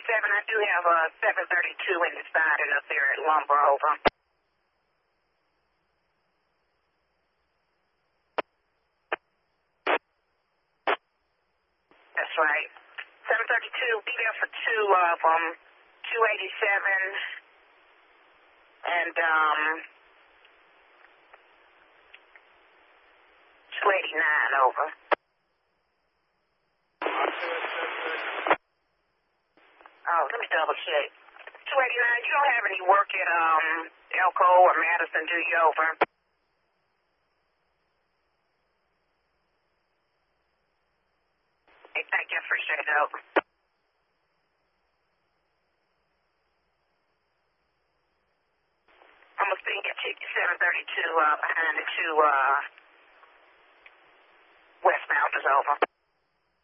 I do have a 732 in the siding up there at Lumber, over. That's right. 732, be there for 2 of them, 287 and 289, over. Oh, let me double check. 289, you don't have any work at Elko or Madison, do you, over? Hey, thank you, appreciate it, over. I'm going to see your ticket 732 behind the 2 westbound is over.